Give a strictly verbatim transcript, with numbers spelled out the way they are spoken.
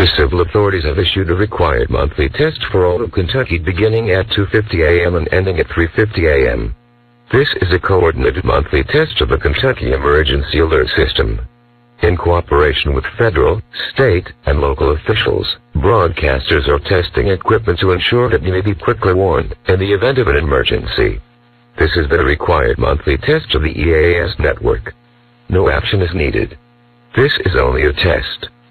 The civil authorities have issued a required monthly test for all of Kentucky beginning at two fifty a m and ending at three fifty a m This is a coordinated monthly test of the Kentucky Emergency Alert System. In cooperation with federal, state, and local officials, broadcasters are testing equipment to ensure that you may be quickly warned in the event of an emergency. This is the required monthly test of the E A S network. No action is needed. This is only a test.